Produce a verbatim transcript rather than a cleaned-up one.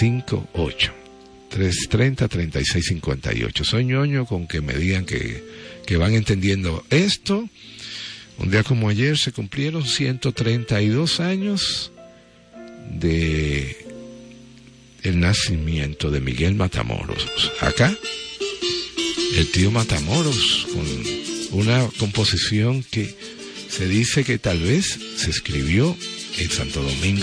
cinco ocho, tres tres cero, tres seis cinco ocho. Soy ñoño con que me digan que, que van entendiendo esto. Un día como ayer se cumplieron ciento treinta y dos años de el nacimiento de Miguel Matamoros. Acá, el tío Matamoros, con una composición que se dice que tal vez se escribió en Santo Domingo